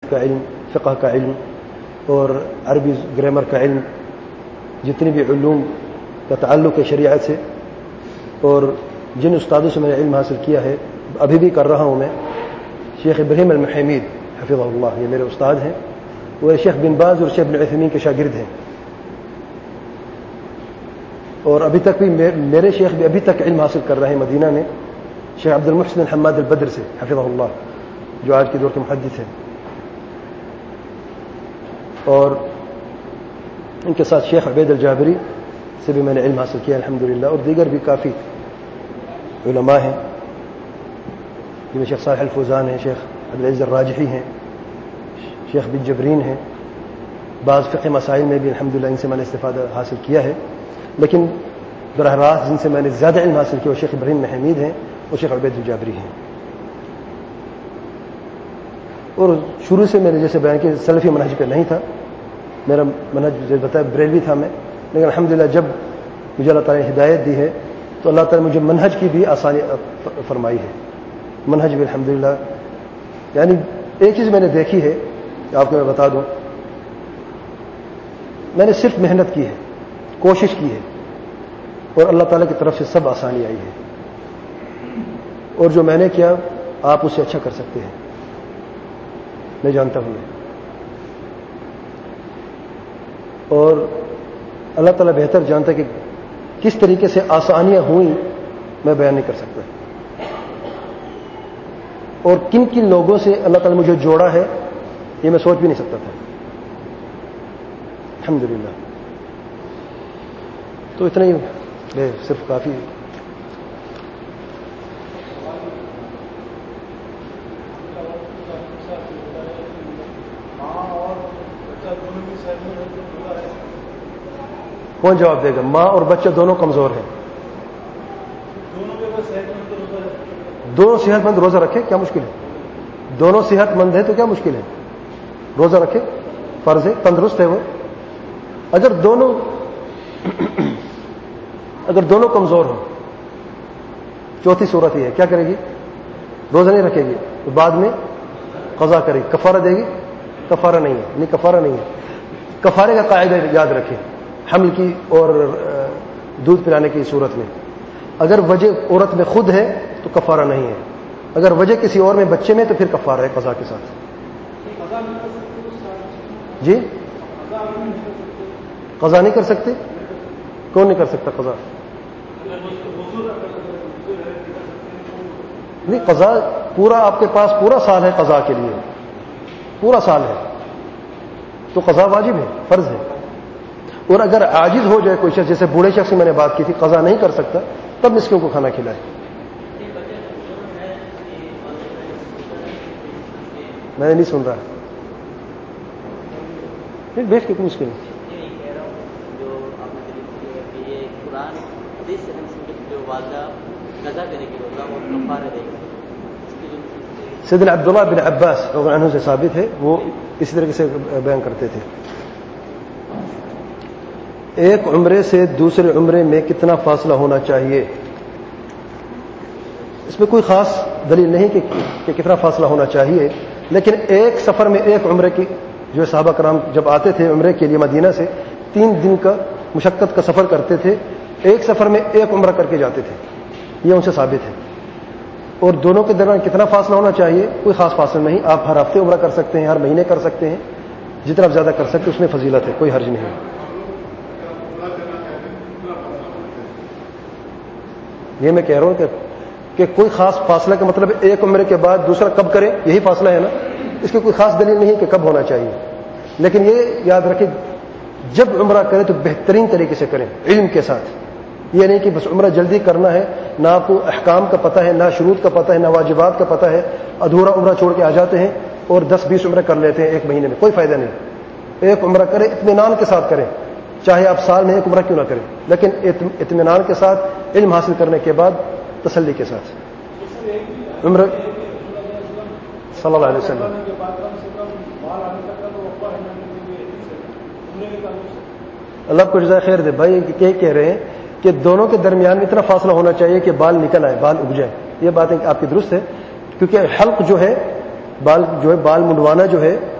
کا علم، فقہ کا علم اور عربی گرامر کا علم، جتنی بھی علوم کا تعلق ہے شریعت سے، اور جن استادوں سے میں نے علم حاصل کیا ہے، ابھی بھی کر رہا ہوں میں، شیخ ابراہیم المحیمید حفظہ اللہ، یہ میرے استاد ہیں، وہ شیخ بن باز اور شیخ بن عثیمین کے شاگرد ہیں، اور ابھی تک بھی میرے شیخ بھی ابھی تک علم حاصل کر رہے ہیں مدینہ میں، شیخ عبد المحسن حماد البدر سے حفظہ اللہ، جو آج کے دور کے محدث ہیں، اور ان کے ساتھ شیخ عبید الجابری سے بھی میں نے علم حاصل کیا الحمدللہ، اور دیگر بھی کافی علماء ہیں، جن میں شیخ صالح الفوزان ہیں، شیخ عبدالعزیز الراجحی ہیں، شیخ بن جبرین ہیں، بعض فقہ مسائل میں بھی الحمدللہ ان سے میں نے استفادہ حاصل کیا ہے، لیکن براہ راست جن سے میں نے زیادہ علم حاصل کیا وہ شیخ ابراہیم محمید ہیں اور شیخ عبید الجابری ہیں۔ اور شروع سے میں نے جیسے بیان کیا سلفی منہج پہ نہیں تھا، میرا منہج جیسے بتایا بریلوی تھا میں، لیکن الحمدللہ جب مجھے اللہ تعالیٰ نے ہدایت دی ہے تو اللہ تعالیٰ نے مجھے منہج کی بھی آسانی فرمائی ہے، منہج بھی الحمدللہ۔ یعنی ایک چیز میں نے دیکھی ہے آپ کو میں بتا دوں، میں نے صرف محنت کی ہے، کوشش کی ہے، اور اللہ تعالیٰ کی طرف سے سب آسانی آئی ہے، اور جو میں نے کیا آپ اس سے اچھا کر سکتے ہیں، میں جانتا ہوں، اور اللہ تعالیٰ بہتر جانتا ہے کہ کس طریقے سے آسانیاں ہوئیں میں بیان نہیں کر سکتا، اور کن کن لوگوں سے اللہ تعالیٰ نے مجھے جوڑا ہے یہ میں سوچ بھی نہیں سکتا تھا الحمدللہ۔ تو اتنا ہی صرف کافی۔ کون جواب دے گا؟ ماں اور بچہ دونوں کمزور ہیں، دونوں صحت مند روزہ رکھے کیا مشکل ہے؟ دونوں صحت مند ہیں تو کیا مشکل ہے؟ روزہ رکھے، فرض ہے، تندرست ہے وہ۔ اگر دونوں کمزور ہوں، چوتھی صورت یہ ہے، کیا کرے گی؟ روزہ نہیں رکھے گی تو بعد میں قضا کرے گی، کفارہ دے گی؟ کفارہ نہیں ہے، نہیں کفارہ نہیں ہے۔ کفارے کا قاعدہ یاد رکھیں حمل کی اور دودھ پلانے کی صورت میں، اگر وجہ عورت میں خود ہے تو کفارہ نہیں ہے، اگر وجہ کسی اور میں بچے میں تو پھر کفارہ ہے قضا کے ساتھ۔ جی قضا نہیں کر سکتے؟ کون نہیں کر سکتا قضا؟ نہیں، قضا پورا آپ کے پاس پورا سال ہے، قضا کے لیے پورا سال ہے تو قضا واجب ہے، فرض ہے۔ اور اگر عاجز ہو جائے کوئی شخص، جیسے بوڑھے شخص کی میں نے بات کی تھی، قضا نہیں کر سکتا، تب مسکینوں کو کھانا کھلائے۔ میں نے نہیں سن رہا، بیٹھ کے کوئی مشکل نہیں۔ سیدنا عبداللہ بن عباس رضی اللہ عنہ سے ثابت ہے، وہ اسی طریقے سے بیان کرتے تھے، ایک عمرے سے دوسرے عمرے میں کتنا فاصلہ ہونا چاہیے؟ اس میں کوئی خاص دلیل نہیں کہ کتنا فاصلہ ہونا چاہیے، لیکن ایک سفر میں ایک عمرے کی، جو صحابہ کرام جب آتے تھے عمرے کے لیے مدینہ سے 3 دن کا مشقت کا سفر کرتے تھے، ایک سفر میں ایک عمرہ کر کے جاتے تھے، یہ ان سے ثابت ہے۔ اور دونوں کے درمیان کتنا فاصلہ ہونا چاہیے؟ کوئی خاص فاصلہ نہیں، آپ ہر ہفتے عمرہ کر سکتے ہیں، ہر مہینے کر سکتے ہیں، جتنا آپ زیادہ کر سکتے ہیں اس میں فضیلت ہے، کوئی حرج نہیں ہے۔ یہ میں کہہ رہا ہوں کہ کوئی خاص فاصلہ کا مطلب ایک عمرے کے بعد دوسرا کب کرے، یہی فاصلہ ہے نا، اس کی کوئی خاص دلیل نہیں کہ کب ہونا چاہیے، لیکن یہ یاد رکھیں جب عمرہ کریں تو بہترین طریقے سے کریں، علم کے ساتھ۔ یہ نہیں کہ بس عمرہ جلدی کرنا ہے، نہ آپ کو احکام کا پتہ ہے، نہ شروط کا پتہ ہے، نہ واجبات کا پتہ ہے، ادھورا عمرہ چھوڑ کے آ جاتے ہیں اور 10-20 عمرہ کر لیتے ہیں ایک مہینے میں، کوئی فائدہ نہیں۔ ایک عمرہ کریں، اطمینان کے ساتھ کریں، چاہے آپ سال میں ایک عمرہ کیوں نہ کریں، لیکن اطمینان کے ساتھ، علم حاصل کرنے کے بعد تسلی کے ساتھ۔ عمرہ صلی اللہ علیہ وسلم اللہ کو جزائے خیر دے بھائی، یہ کہہ رہے ہیں کہ دونوں کے درمیان میں اتنا فاصلہ ہونا چاہیے کہ بال نکل آئے، بال اگ جائے، یہ بات آپ کی درست ہے، کیونکہ حلق جو ہے، بال منڈوانا جو ہے